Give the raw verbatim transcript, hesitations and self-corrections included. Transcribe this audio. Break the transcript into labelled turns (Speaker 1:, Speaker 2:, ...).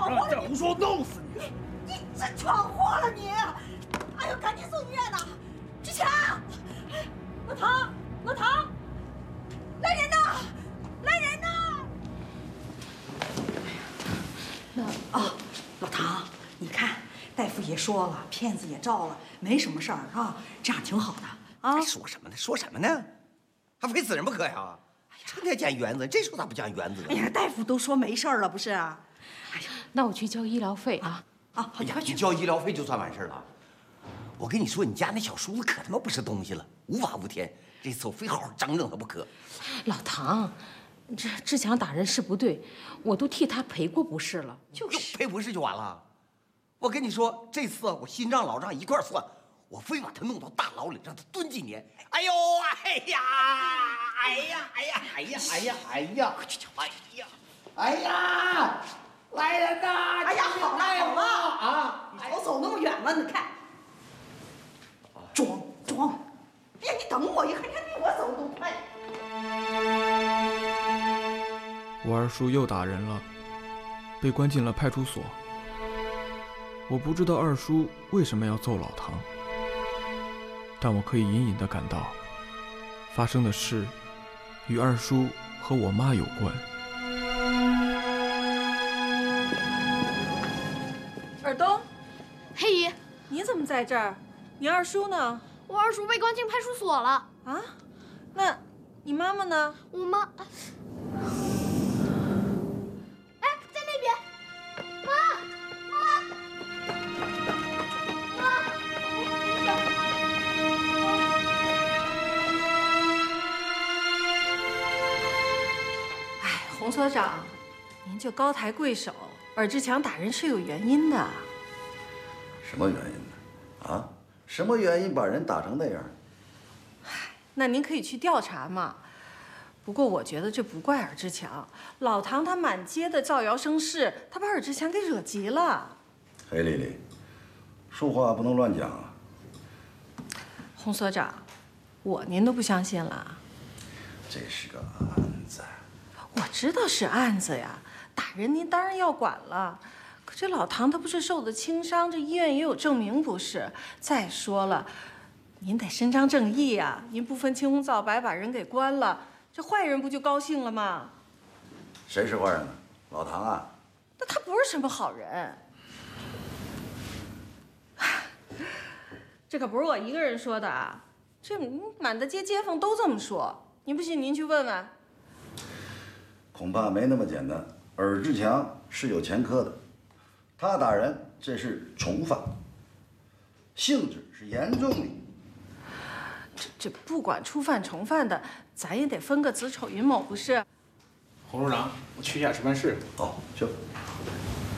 Speaker 1: 祸了！
Speaker 2: 再胡说，弄死你！
Speaker 1: 你你这闯祸了你！哎呦，赶紧送医院呐！志强，老唐，老唐，来人呐！来人呐！那啊，老唐，你看，大夫也说了，片子也照了，没什么事儿啊，这样挺好的啊。
Speaker 3: 说什么呢？说什么呢？还非死人不可呀！成天讲原则，这时候咋不讲原则？
Speaker 1: 哎呀，大夫都说没事儿了，不是啊？
Speaker 4: 哎呀，那我去交医疗费啊！
Speaker 1: 啊，
Speaker 3: 哎呀，你交医疗费就算完事儿了。我跟你说，你家那小叔子可他妈不是东西了，无法无天。这次我非好好整整他不可。
Speaker 4: 老唐，这志强打人是不对，我都替他赔过不是了。
Speaker 3: 就是赔不是就完了。我跟你说，这次我新账老账一块算，我非把他弄到大牢里，让他蹲几年。哎呦，哎呀，哎呀，哎呀，哎呀，哎呀，哎呀，哎呀，哎呀，来人呐！
Speaker 1: 哎呀，好了好了
Speaker 3: 啊！
Speaker 1: 你走走那么远了，你看，装装。哎呀，你等我一会儿，你看比我走都快。
Speaker 5: 我二叔又打人了，被关进了派出所。我不知道二叔为什么要揍老唐，但我可以隐隐地感到，发生的事与二叔和我妈有关。
Speaker 6: 尔东，
Speaker 7: 黑姨，
Speaker 6: 你怎么在这儿？你二叔呢？
Speaker 7: 我二叔被关进派出所了。
Speaker 6: 啊？那，你妈妈呢？
Speaker 7: 我妈……哎，在那边。妈，妈，妈。
Speaker 6: 哎，洪所长，您就高抬贵手，尔志强打人是有原因的。
Speaker 8: 什么原因呢？啊？什么原因把人打成那样？
Speaker 6: 那您可以去调查嘛。不过我觉得这不怪尔志强，老唐他满街的造谣生事，他把尔志强给惹急了。
Speaker 8: 黑丽丽，说话不能乱讲啊。
Speaker 6: 洪所长，我您都不相信了？
Speaker 8: 这是个案子。
Speaker 6: 我知道是案子呀，打人您当然要管了。可这老唐他不是受的轻伤，这医院也有证明不是？再说了，您得伸张正义呀！您不分青红皂白把人给关了，这坏人不就高兴了吗？
Speaker 8: 谁是坏人呢？老唐啊？
Speaker 6: 那他不是什么好人。这可不是我一个人说的啊，这满大街街坊都这么说。您不信您去问问。
Speaker 8: 恐怕没那么简单。尔志强是有前科的。他打人，这是重犯，性质是严重的。
Speaker 6: 这这不管初犯重犯的，咱也得分个子丑寅卯，不是？
Speaker 2: 洪处长，我去一下值班室。
Speaker 8: 好，去。